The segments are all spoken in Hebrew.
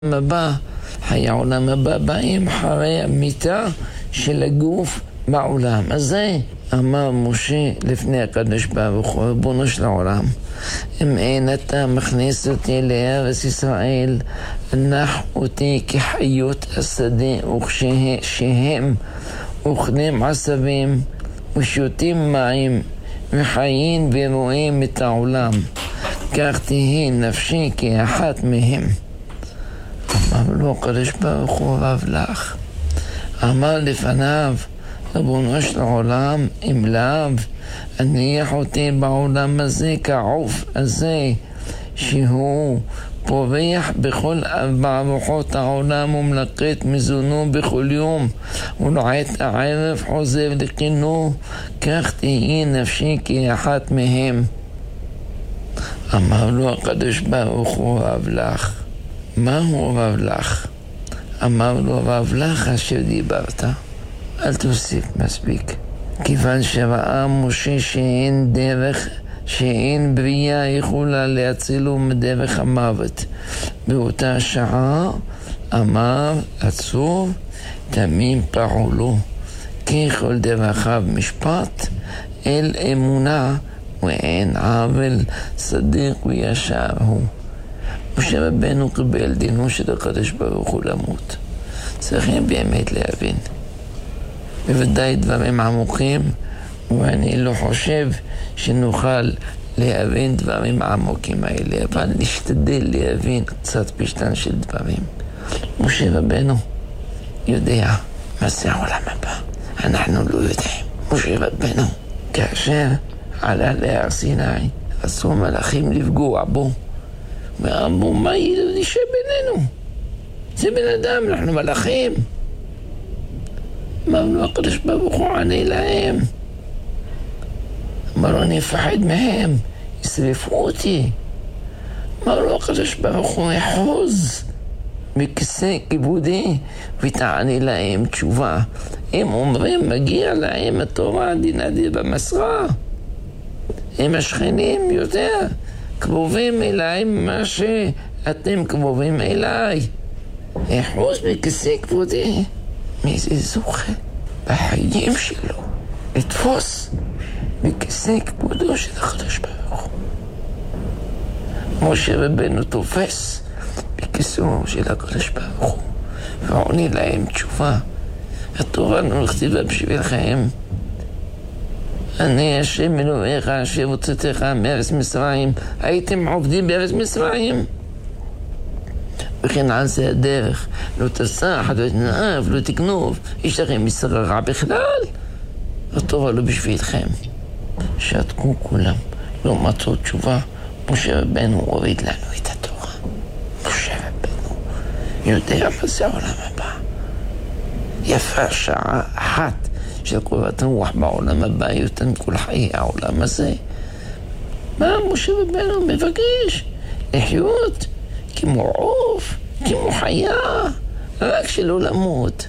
הבא, חיי העולם הבא באים אחרי המיטה של הגוף בעולם. אז זה אמר משה לפני הקדוש ברוך הוא, ריבונו של העולם, אם אין אתה מכניס אותי לארץ ישראל, נח אותי כחיות השדה, וכשהם אוכלים עשבים ושותים מים וחיים ורואים את העולם, כך תהי נפשי כאחת מהם. אמר לו הקדוש ברוך הוא רב לך, אמר לפניו, ריבונו של העולם, אם לאו הניח אותי בעולם הזה כעוף הזה, שהוא פורח בכל רוחות העולם ומלקט מזונו בכל יום, ולעת הערב חוזר לכינו, כך תהי נפשי כאחת מהם. אמר לו הקדוש ברוך הוא רב לך, מה הוא רב לך? אמר לו רב לך אשר דיברת, אל תוסיף מספיק. כיוון שראה משה שאין בריאה יכולה להצילו מדרך המוות, באותה שעה אמר עצוב תמים פעולו, כי כל דרכיו משפט אל אמונה, ואין עוול צדיק וישר הוא. משה רבנו קיבל דינו של הקדוש ברוך הוא למות. צריכים באמת להבין. בוודאי דברים עמוקים, ואני לא חושב שנוכל להבין דברים עמוקים האלה, אבל נשתדל להבין קצת פשטן של דברים. משה רבנו יודע מה זה העולם הבא. אנחנו לא יודעים. משה רבנו, כאשר עלה להר סיני, רצו מלאכים לפגוע בו. ואמרו, מה ישב בינינו? זה בן אדם, אנחנו מלאכים. אמרנו, הקדוש ברוך הוא ענה להם. אמרו, אני אפחד מהם, ישרפו אותי. אמרו, הקדוש ברוך הוא יחוז מכיסא כיבודי ותענה להם תשובה. הם אומרים, מגיע להם התורה דינא במסרה. הם השכנים יותר קרובים אליי ממה שאתם קרובים אליי. אחוז מכיסא כבודי. מי זה זוכה בחיים שלו לתפוס מכיסא כבודו של הקדוש ברוך הוא? משה רבנו תופס בכיסאו של הקדוש ברוך הוא ועונה להם תשובה. התורה נכתבה בשבילכם, אני השם אלוהיך אשר הוצאתיך מארץ מצרים. הייתם עובדים בארץ מצרים, וכן על זה הדרך, לא תסח, לא תנאף, לא תגנוב. יש לכם מסר רע בכלל? התורה לא בשבילכם. שתקו כולם, לא מצאו תשובה. משה רבנו הוריד לנו את התורה. משה רבנו יודע מה זה העולם הבא. יפה שעה אחת של קורת רוח בעולם הבא יותר מכל חיי העולם הזה. מה משה רבנו מבקש? לחיות כמו עוף, כמו חיה, רק שלא למות.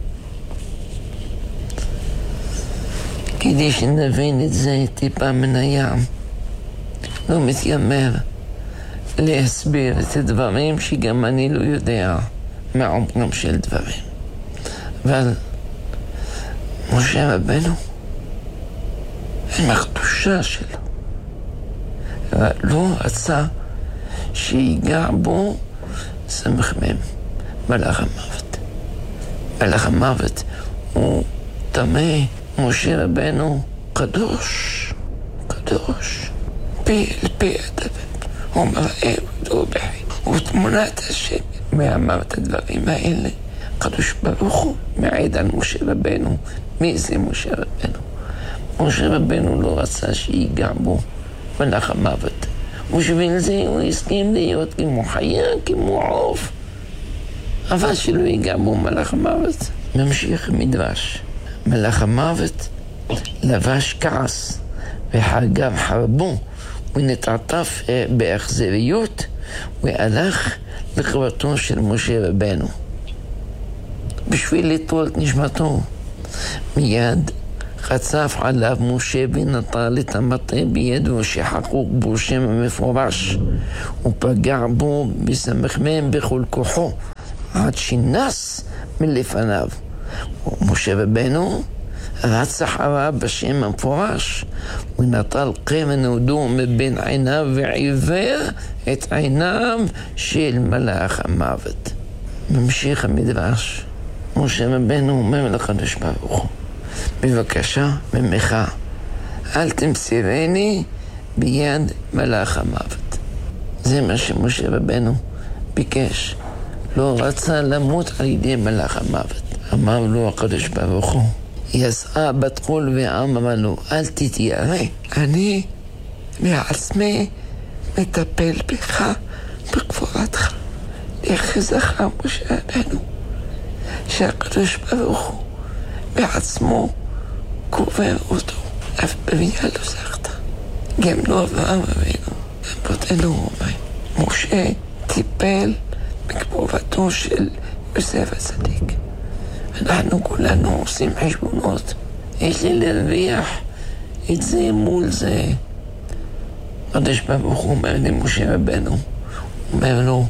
כדי שנבין את זה טיפה מן הים, לא מתיימר להסביר את הדברים שגם אני לא יודע מעומקם של דברים. אבל משה רבנו, עם הקדושה שלו, לא רצה שיגע בו סמ"ם, מלאך המוות. מלאך המוות הוא טמא. משה רבנו קדוש, קדוש, פי אל פי הדבר. הוא מראה אותו בחי, הוא תמונת השם. מאמר את הדברים האלה, קדוש ברוך הוא מעיד על משה רבנו. מי זה משה רבנו? משה רבנו לא רצה שיגע בו מלאך המוות. ובשביל זה הוא הסכים להיות כמו חיה, כמו עוף, אבל שלא ייגע בו מלאך המוות. ממשיך מדרש. מלאך המוות לבש כעס וחגב חרבו ונטעטף באכזריות והלך לקברתו של משה רבנו בשביל ליטול את נשמתו. מיד חצף עליו משה ונטל את המטה בידו שחקוק בו שם המפורש, ופגע בו בסמ"ם בכל כוחו, עד שנס מלפניו. ומשה רבנו רץ אחריו בשם המפורש, ונטל קרן הודו מבין עיניו ועיוור את עיניו של מלאך המוות. ממשיך המדרש, משה רבנו אומר לקדוש ברוך הוא, בבקשה ממך, אל תמסירני ביד מלאך המוות. זה מה שמשה רבנו ביקש, לא רצה למות על ידי מלאך המוות. אמר לו הקדוש ברוך הוא, יסעה בת קול ואמרה לו, אל תתיירא, אני בעצמי מטפל בך בגבורתך. איך זכה משה רבנו שהקדוש ברוך הוא בעצמו קובר אותו, אף בביאה לא זכת. גם לא אברהם אבינו, אבותינו אומרים, משה טיפל בגבורתו של יוסף הצדיק. אנחנו כולנו עושים חשבונות, יש לי להרוויח את זה מול זה. הקדוש ברוך הוא אומר למשה רבנו, אומר לו,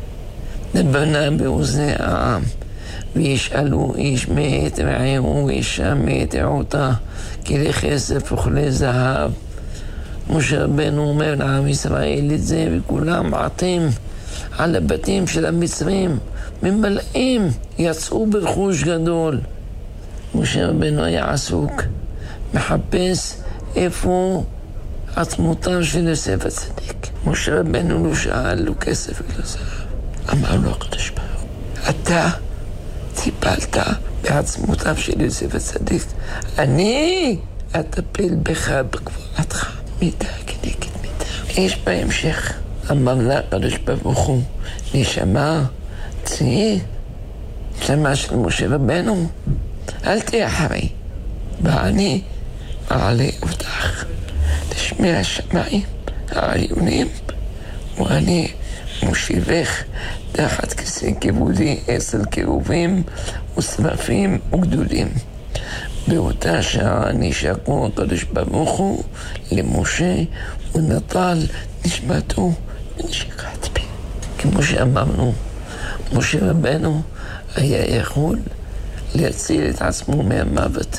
דבנה באוזני העם, וישאלו איש מאת רעהו ואישה מאת רעותה, כלי כסף וכלי זהב. משה רבנו אומר לעם ישראל את זה, וכולם עטים על הבתים של המצרים, ממלאים, יצאו ברכוש גדול. משה רבנו היה עסוק, מחפש איפה עצמותיו של יוסף הצדיק. משה רבנו לא שאל לו כסף ולא זהב. אמר לו הקדוש ברוך הוא, אתה טיפלת בעצמותיו של יוסף הצדיק, אני אטפל בך בגבורתך, מידה כנגד מידה. יש בהמשך, אמר לה הקדוש ברוך הוא, נשמה, צאי, נשמה של משה רבנו, אל תהיה אחרי, ואני אעלה אותך לשמי השמיים העליונים, ואני מושיבך תחת כיסא כבודי 10 קירובים ושרפים וגדודים. באותה שעה נשקו הקדוש ברוך הוא למשה ונטל נשמתו בנשיקת פי. כמו שאמרנו, משה רבנו היה יכול להציל את עצמו מהמוות.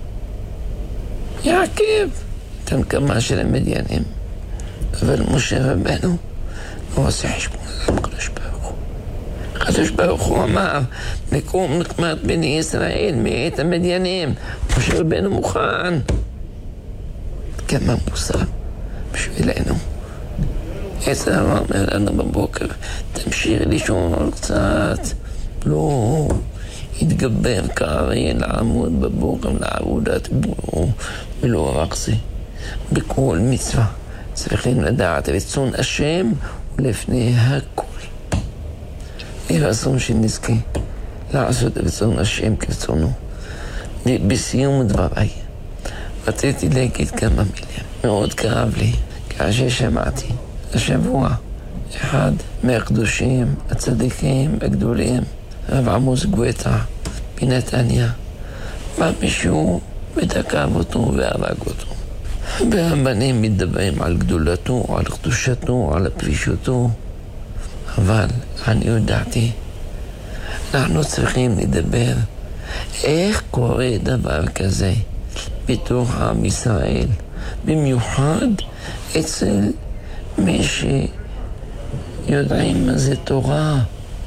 יעקב את הנקמה של המדיינים, אבל משה רבנו לא עושה חשבון על הקדוש ברוך הוא. הקדוש ברוך הוא אמר, מקום נקמת בני ישראל מאת המדיינים. משה רבנו מוכן. כמה מוסר בשבילנו. עשר אמר לנו בבוקר, תמשיך לישון קצת. לא, התגבר כארי לעמוד בבוקר לעבודת בוראו, ולא רק זה. בכל מצווה צריכים לדעת רצון השם ולפני הכל. יהיה רצון שנזכה לעשות רצון השם כרצונו. בסיום דבריי רציתי להגיד כמה מילים. מאוד כאב לי כאשר שמעתי השבוע אחד מהקדושים הצדיקים הגדולים, רב עמוס גואטה בנתניה, בא מישהו ותקף אותו והרג אותו. והרבנים מדברים על גדולתו, על קדושתו, על פרישותו, אבל אני יודעתי, אנחנו צריכים לדבר איך קורה דבר כזה בתוך עם ישראל, במיוחד אצל מי שיודעים מה זה תורה.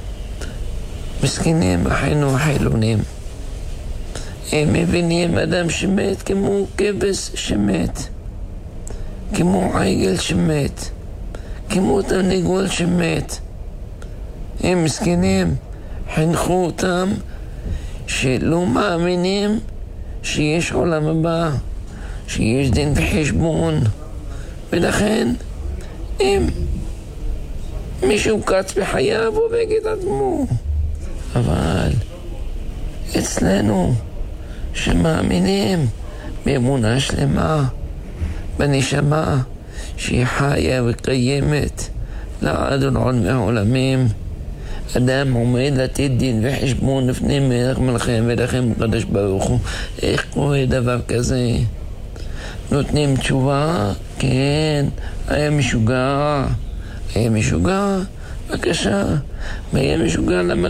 מסכנים אחינו החילונים, הם מבינים אדם שמת כמו כבש שמת, כמו עגל שמת, כמו תרנגול שמת. הם מסכנים, חינכו אותם שלא מאמינים שיש עולם הבא, שיש דין וחשבון, ולכן אם מישהו קץ בחייו הורג את עצמו. אבל אצלנו שמאמינים באמונה שלמה בנשמה שהיא חיה וקיימת לעד ולעולמי העולמים, אדם עומד לתת דין וחשבון לפני מלך מלכי המלכים הקדוש ברוך הוא. איך קורה דבר כזה? נותנים תשובה, כן, היה משוגע. היה משוגע? בבקשה. היה משוגע, למה